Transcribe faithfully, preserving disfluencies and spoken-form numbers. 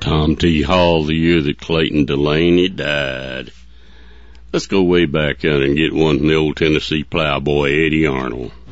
Tom T. Hall, the year that Clayton Delaney died. Let's go way back out and get one from the old Tennessee plowboy, Eddie Arnold.